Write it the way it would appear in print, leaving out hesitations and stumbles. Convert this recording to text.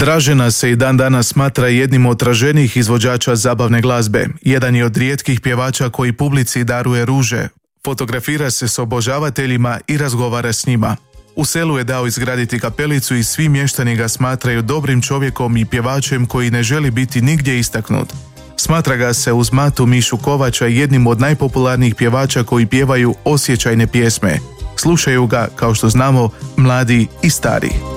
Dražena se i dan danas smatra jednim od traženijih izvođača zabavne glazbe. Jedan je od rijetkih pjevača koji publici daruje ruže. Fotografira se s obožavateljima i razgovara s njima. U selu je dao izgraditi kapelicu i svi mještani ga smatraju dobrim čovjekom i pjevačem koji ne želi biti nigdje istaknut. Smatra ga se uz Matu Mišu Kovača jednim od najpopularnijih pjevača koji pjevaju osjećajne pjesme. Slušaju ga, kao što znamo, mladi i stari.